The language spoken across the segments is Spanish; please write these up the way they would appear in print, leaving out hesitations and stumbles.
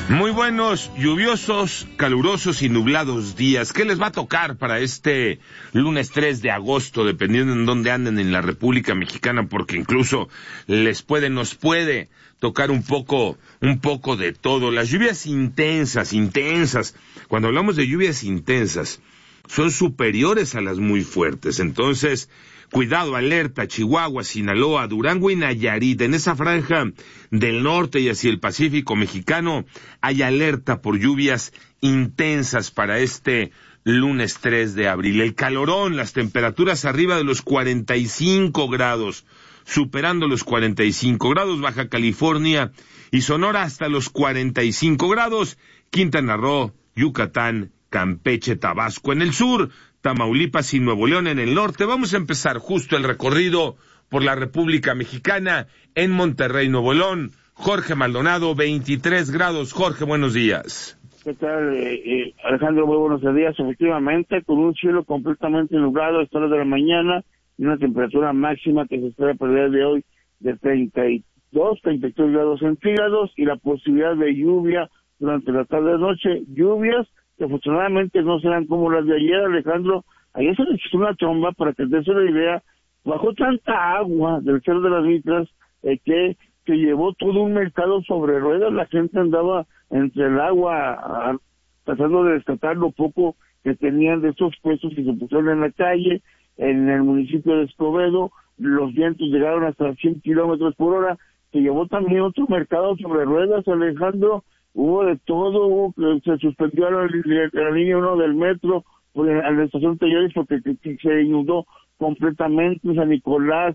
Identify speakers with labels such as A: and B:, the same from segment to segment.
A: Muy buenos, lluviosos, calurosos y nublados días. ¿Qué les va a tocar para este lunes 3 de agosto, dependiendo en dónde anden en la República Mexicana? Porque incluso nos puede tocar un poco de todo. Las lluvias intensas. Cuando hablamos de lluvias intensas, son superiores a las muy fuertes. Entonces, cuidado, alerta, Chihuahua, Sinaloa, Durango y Nayarit. En esa franja del norte y hacia el Pacífico mexicano hay alerta por lluvias intensas para este lunes 3 de abril. El calorón, las temperaturas arriba de los 45 grados, superando los 45 grados, Baja California y Sonora hasta los 45 grados, Quintana Roo, Yucatán, Campeche, Tabasco en el sur, Tamaulipas y Nuevo León en el norte. Vamos a empezar justo el recorrido por la República Mexicana en Monterrey, Nuevo León. Jorge Maldonado, 23 grados. Jorge, buenos días.
B: ¿Qué tal, Alejandro? Muy buenos días. Efectivamente, con un cielo completamente nublado a esta hora de la mañana y una temperatura máxima que se espera para el día de hoy de 32, 33 grados centígrados y la posibilidad de lluvia durante la tarde-noche. Lluvias que afortunadamente no serán como las de ayer, Alejandro. Ayer se necesitó una tromba, para que te des una idea, bajó tanta agua del Cerro de las Mitras que llevó todo un mercado sobre ruedas. La gente andaba entre el agua tratando de rescatar lo poco que tenían de esos puestos que se pusieron en la calle. En el municipio de Escobedo, los vientos llegaron hasta 100 kilómetros por hora. Se llevó también otro mercado sobre ruedas, Alejandro. Hubo de todo, se suspendió la línea 1 del metro a la estación Talleres porque se inundó completamente San Nicolás.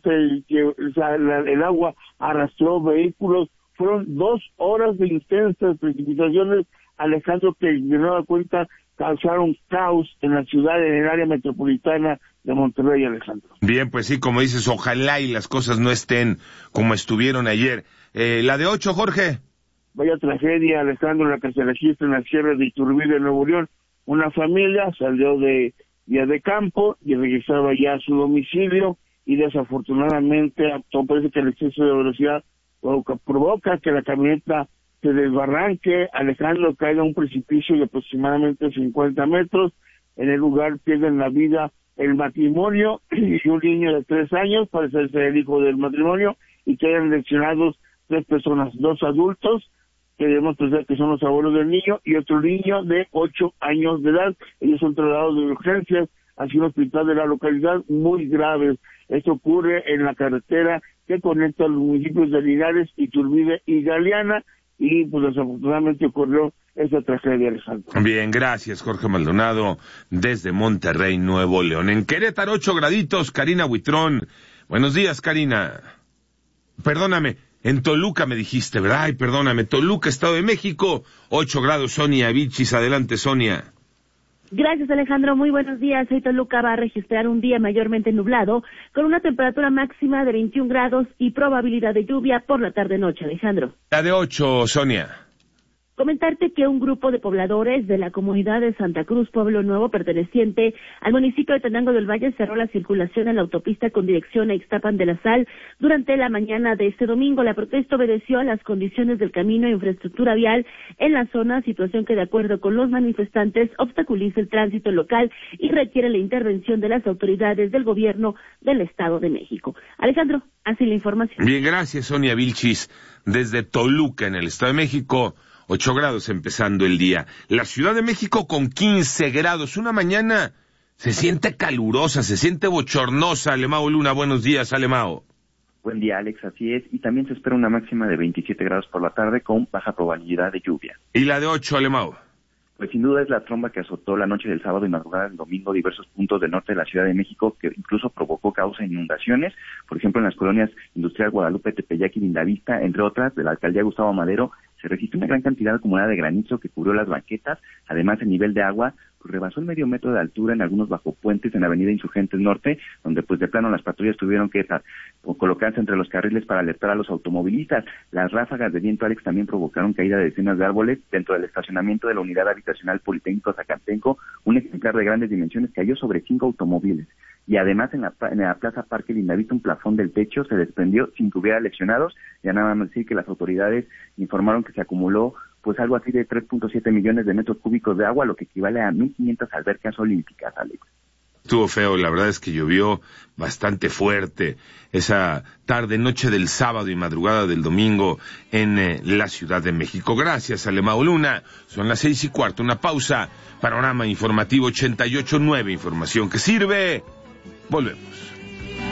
B: El agua arrastró vehículos. Fueron 2 horas de intensas precipitaciones, Alejandro, que de nueva cuenta causaron caos en la ciudad, en el área metropolitana de Monterrey, Alejandro.
A: Bien, pues sí, como dices, ojalá y las cosas no estén como estuvieron ayer. La de 8, Jorge.
B: Vaya tragedia, Alejandro, la que se registra en la sierra de Iturbide, Nuevo León. Una familia salió de día de campo y regresaba ya a su domicilio y desafortunadamente parece que el exceso de velocidad provoca que la camioneta se desbarranque. Alejandro, caiga a un precipicio de aproximadamente 50 metros. En el lugar pierden la vida el matrimonio y un niño de 3 años, parece ser el hijo del matrimonio, y quedan lesionados 3 personas, 2 adultos, que debemos pensar que son los abuelos del niño, y otro niño de 8 años de edad. Ellos son trasladados de urgencias hacia un hospital de la localidad, muy graves. Esto ocurre en la carretera que conecta los municipios de Linares, Iturbide y Galeana, y pues desafortunadamente ocurrió esa tragedia, Alejandro.
A: Bien, gracias, Jorge Maldonado, desde Monterrey, Nuevo León. En Querétaro, 8 graditos, Karina Huitrón. Buenos días, Karina. Perdóname, en Toluca me dijiste, ¿verdad? Ay, perdóname, Toluca, Estado de México, 8 grados, Sonia Vichis. Adelante, Sonia.
C: Gracias, Alejandro. Muy buenos días. Hoy Toluca va a registrar un día mayormente nublado, con una temperatura máxima de 21 grados y probabilidad de lluvia por la tarde-noche, Alejandro.
A: La de 8, Sonia.
C: Comentarte que un grupo de pobladores de la comunidad de Santa Cruz, Pueblo Nuevo, perteneciente al municipio de Tenango del Valle, cerró la circulación en la autopista con dirección a Ixtapan de la Sal durante la mañana de este domingo. La protesta obedeció a las condiciones del camino e infraestructura vial en la zona, situación que, de acuerdo con los manifestantes, obstaculiza el tránsito local y requiere la intervención de las autoridades del gobierno del Estado de México. Alejandro, así la información.
A: Bien, gracias, Sonia Vilchis, desde Toluca, en el Estado de México. 8 grados empezando el día. La Ciudad de México con 15 grados. Una mañana se siente calurosa, se siente bochornosa. Alemao Luna, buenos días, Alemao.
D: Buen día, Alex, así es. Y también se espera una máxima de 27 grados por la tarde con baja probabilidad de lluvia.
A: ¿Y la de 8, Alemao?
D: Pues sin duda es la tromba que azotó la noche del sábado y madrugada del domingo diversos puntos del norte de la Ciudad de México, que incluso provocó causa inundaciones, por ejemplo en las colonias Industrial Guadalupe, Tepeyac y Lindavista, entre otras, de la alcaldía Gustavo Madero. Se registró una gran cantidad acumulada de granizo que cubrió las banquetas. Además, el nivel de agua rebasó el medio metro de altura en algunos bajopuentes en la avenida Insurgentes Norte, donde pues de plano las patrullas tuvieron que colocarse entre los carriles para alertar a los automovilistas. Las ráfagas de viento, Alex, también provocaron caída de decenas de árboles dentro del estacionamiento de la unidad habitacional Politécnico Zacatenco. Un ejemplar de grandes dimensiones cayó sobre 5 automóviles. Y además en la Plaza Parque Lindavista un plafón del techo se desprendió sin que hubiera lesionados. Ya nada más decir que las autoridades informaron que se acumuló pues algo así de 3.7 millones de metros cúbicos de agua, lo que equivale a 1.500 albercas olímpicas, Alex.
A: Estuvo feo, la verdad es que llovió bastante fuerte esa tarde, noche del sábado y madrugada del domingo en la Ciudad de México. Gracias, Alemão Luna. Son las 6:15, una pausa. Panorama Informativo 88.9, información que sirve. Volvemos.